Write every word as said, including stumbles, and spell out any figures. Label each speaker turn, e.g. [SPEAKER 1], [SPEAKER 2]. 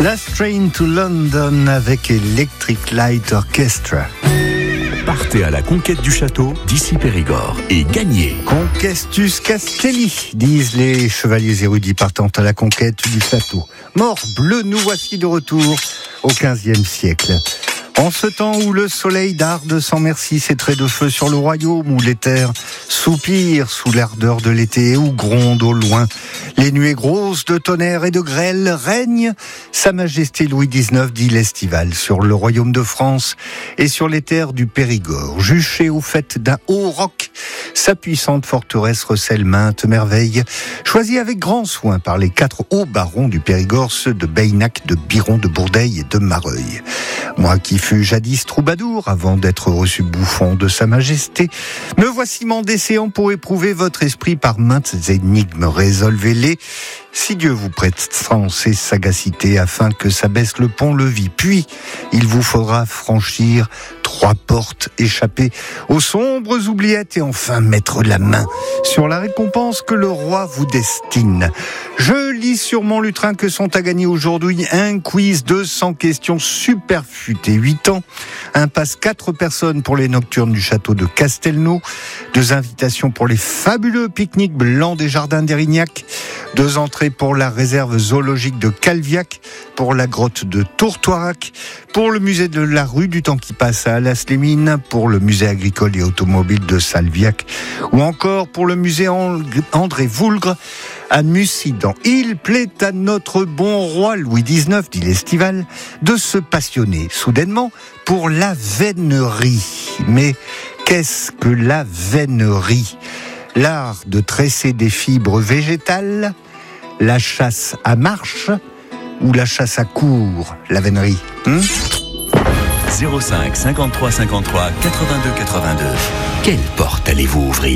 [SPEAKER 1] Last Train to London avec Electric Light Orchestra.
[SPEAKER 2] Partez à la conquête du château d'ici Périgord et gagnez.
[SPEAKER 1] Conquestus Castelli, disent les chevaliers érudits partant à la conquête du château. Mort bleu, nous voici de retour au quinzième siècle. En ce temps où le soleil darde sans merci ses traits de feu sur le royaume, où les terres soupirent sous l'ardeur de l'été, où grondent au loin les nuées grosses de tonnerre et de grêle, règne Sa Majesté Louis dix-neuf dit l'estival sur le royaume de France et sur les terres du Périgord. Juché au fait d'un haut roc, sa puissante forteresse recèle maintes merveilles, choisies avec grand soin par les quatre hauts barons du Périgord, ceux de Beynac, de Biron, de Bourdeil et de Mareuil. Moi qui fus jadis troubadour, avant d'être reçu bouffon de Sa Majesté, me voici mandécéant pour éprouver votre esprit par maintes énigmes. Résolvez-les, si Dieu vous prête sens et sagacité, afin que s'abaisse le pont-levis. Puis, il vous faudra franchir trois portes, échapper aux sombres oubliettes et enfin mettre la main sur la récompense que le roi vous destine. Je lis sur mon lutrin que sont à gagner aujourd'hui un quiz, deux cents questions superfutées, huit ans, un passe quatre personnes pour les nocturnes du château de Castelnau, deux invitations pour les fabuleux pique-niques blancs des jardins d'Érignac, deux entrées pour la réserve zoologique de Calviac, pour la grotte de Tourtoirac, pour le musée de la rue du temps qui passe à Alas-les-Mines, pour le musée agricole et automobile de Salviac, ou encore pour le musée André Voulgre à Mussidan. Il plaît à notre bon roi Louis dix-neuf, dit l'estival, de se passionner soudainement pour la vénerie. Mais qu'est-ce que la vénerie ? L'art de tresser des fibres végétales, la chasse à marche ou la chasse à court, la vénerie, hmm
[SPEAKER 2] zéro cinq cinquante-trois cinquante-trois quatre-vingt-deux quatre-vingt-deux. Quelle porte allez-vous ouvrir ?